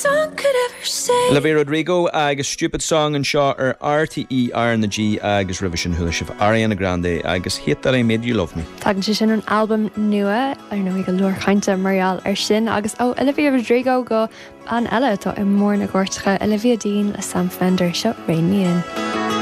Olivia Rodrigo agus Stupid Song an seo ar RTE R na G agus revision thula sibh Ariana Grande agus Hate That I Made You Love Me. Tagann sé sin an album nua ar nó go luair chainte marial ar sin agus Olivia Rodrigo go an eile tá I mór na gcuirteacha Olivia Dean le Sam Fender seo Rain Me In.